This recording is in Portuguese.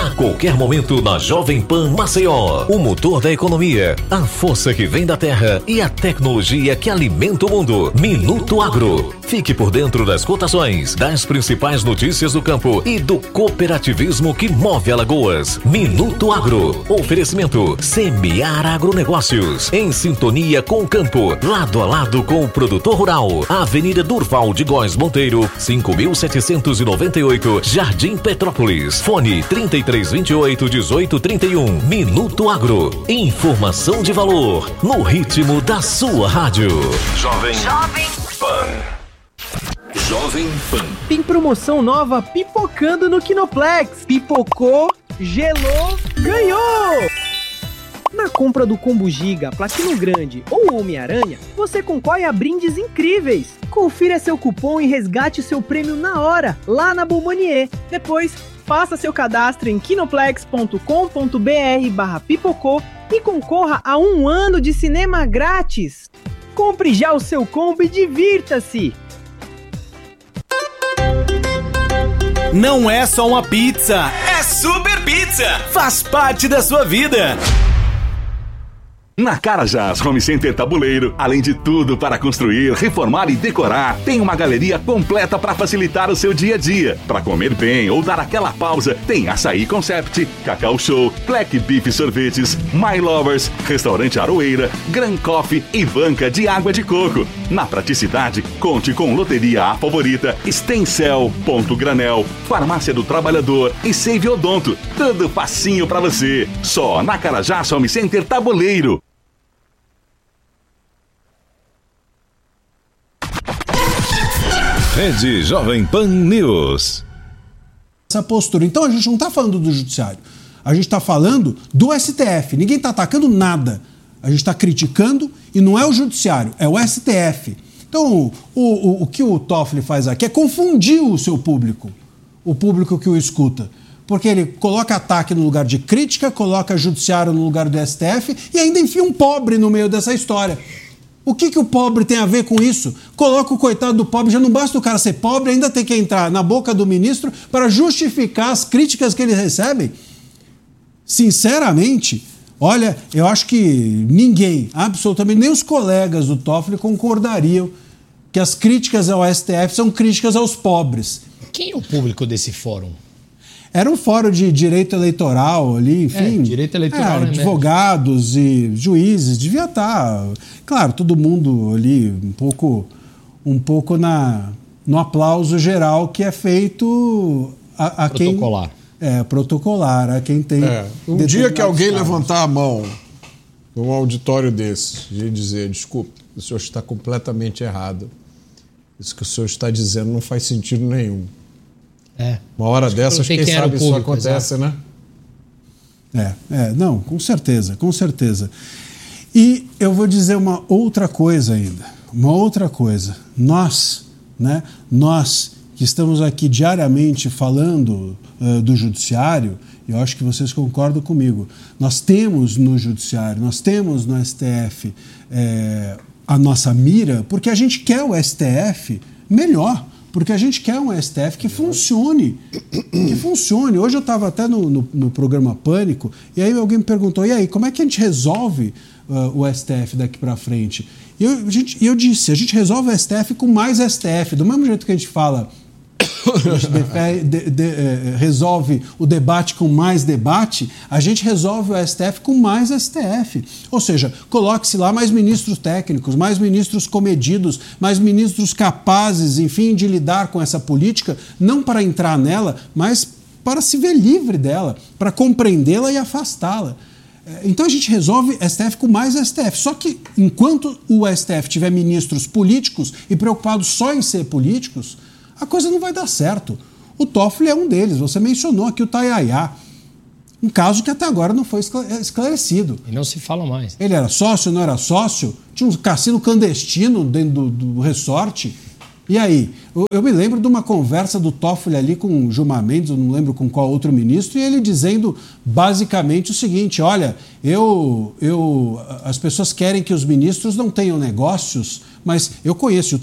a qualquer momento na Jovem Pan Maceió. O motor da economia, a força que vem da terra e a tecnologia que alimenta o mundo. Minuto Agro. Fique por dentro das cotações, das principais notícias do campo e do cooperativismo que move Alagoas. Minuto Agro. Oferecimento Semear Agronegócios. Em sintonia com o campo, lado a lado com o produtor rural. Avenida Durval de Góes Monteiro, 5.798, Jardim Petrópolis. Fone 3328-1831. Minuto Agro. Informação de valor no ritmo da sua rádio. Jovem Pan. Jovem Pan. Tem promoção nova pipocando no Kinoplex. Pipocou, gelou, ganhou! Na compra do Combo Giga, Platino Grande ou Homem-Aranha, você concorre a brindes incríveis. Confira seu cupom e resgate seu prêmio na hora, lá na Bombonier. Depois, faça seu cadastro em kinoplex.com.br/pipocô e concorra a 1 ano de cinema grátis. Compre já o seu combo e divirta-se! Não é só uma pizza, é Super Pizza! Faz parte da sua vida! Na Carajás Home Center Tabuleiro, além de tudo para construir, reformar e decorar, tem uma galeria completa para facilitar o seu dia a dia. Para comer bem ou dar aquela pausa, tem Açaí Concept, Cacau Show, Black Beef Sorvetes, My Lovers, Restaurante Aroeira, Gran Coffee e banca de água de coco. Na praticidade, conte com Loteria A Favorita, Stencel, Ponto Granel, Farmácia do Trabalhador e Save Odonto. Tudo facinho para você. Só na Carajás Home Center Tabuleiro. Rede Jovem Pan News. Essa postura. Então a gente não está falando do judiciário. A gente está falando do STF. Ninguém está atacando nada. A gente está criticando e não é o judiciário, é o STF. Então o que o Toffoli faz aqui é confundir o seu público, o público que o escuta. Porque ele coloca ataque no lugar de crítica, coloca judiciário no lugar do STF e ainda enfia um pobre no meio dessa história. O que o pobre tem a ver com isso? Coloca o coitado do pobre, já não basta o cara ser pobre, ainda tem que entrar na boca do ministro para justificar as críticas que ele recebe? Sinceramente, olha, eu acho que ninguém, absolutamente nem os colegas do Toffoli concordariam que as críticas ao STF são críticas aos pobres. Quem é o público desse fórum? Era um fórum de direito eleitoral ali, enfim. Direito eleitoral, né? Advogados e juízes, devia estar. Claro, todo mundo ali um pouco no aplauso geral que é feito a quem. Protocolar. Protocolar, a quem tem. Um dia que alguém levantar a mão num auditório desse e dizer: desculpe, o senhor está completamente errado. Isso que o senhor está dizendo não faz sentido nenhum. Uma hora dessas, quem sabe isso acontece, né? Não, com certeza, com certeza. E eu vou dizer uma outra coisa ainda, Nós que estamos aqui diariamente falando do judiciário, eu acho que vocês concordam comigo, nós temos no judiciário, nós temos no STF a nossa mira, porque a gente quer o STF melhor. Porque a gente quer um STF que funcione. Hoje eu estava até no programa Pânico, e aí alguém me perguntou, e aí, como é que a gente resolve o STF daqui para frente? E eu disse, a gente resolve o STF com mais STF. Do mesmo jeito que a gente fala, a gente resolve o debate com mais debate, a gente resolve o STF com mais STF. Ou seja, coloque-se lá mais ministros técnicos, mais ministros comedidos, mais ministros capazes, enfim, de lidar com essa política, não para entrar nela, mas para se ver livre dela, para compreendê-la e afastá-la. Então a gente resolve STF com mais STF. Só que enquanto o STF tiver ministros políticos e preocupados só em ser políticos, a coisa não vai dar certo. O Toffoli é um deles. Você mencionou aqui o Tayayá. Um caso que até agora não foi esclarecido. E não se fala mais. Ele era sócio, não era sócio? Tinha um cassino clandestino dentro do resort? E aí? Eu me lembro de uma conversa do Toffoli ali com o Gilmar Mendes, eu não lembro com qual outro ministro, e ele dizendo basicamente o seguinte: olha, as pessoas querem que os ministros não tenham negócios, mas eu conheço,